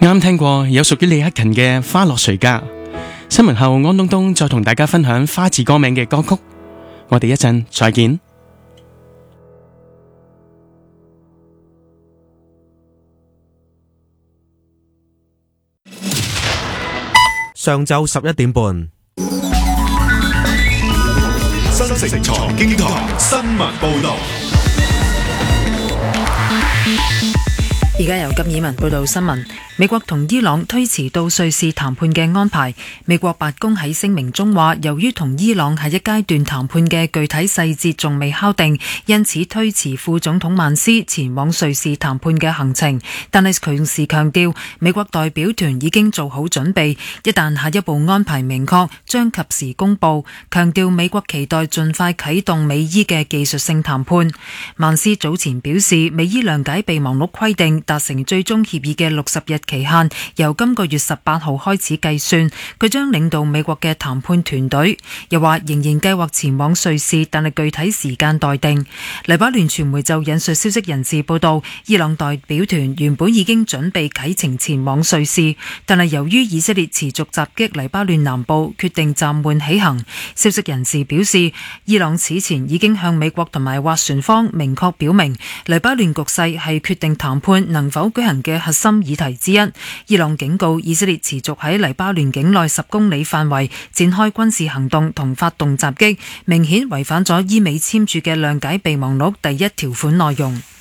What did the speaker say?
啱聽過有屬於李克勤嘅《花落誰家》。新聞後，安東東再同大家分享花字歌名嘅歌曲。我哋一陣再見。 上晝11點半， 新城財經台新聞報道。 而家由金以文報道新聞。美國同伊朗推遲到瑞士談判嘅安排。美國白宮喺聲明中話，由於同伊朗下一階段談判嘅具體細節仲未敲定，因此推遲副總統曼斯前往瑞士談判嘅行程。但係同時強調，美國代表團已經做好準備，一旦下一步安排明確，將及時公佈。強調美國期待盡快啟動美伊嘅技術性談判。曼斯早前表示，美伊諒解備忘錄規定達成最終協議嘅60日期限由今個月18號開始計算，佢將領導美國嘅談判團隊。又話仍然計劃前往瑞士，但係具體時間待定。黎巴嫩傳媒就引述消息人士報道，伊朗代表團原本已經準備啟程前往瑞士，但係由於以色列持續襲擊黎巴嫩南部，決定暫緩起行。消息人士表示，伊朗此前已經向美國同埋斡旋方明確表明，黎巴嫩局勢係決定談判能否舉行嘅核心議題之一。伊朗警告以色列持續喺黎巴嫩境內10公里範圍展開軍事行動同發動襲擊，明顯違反咗伊美簽署嘅諒解備忘錄第1條款內容。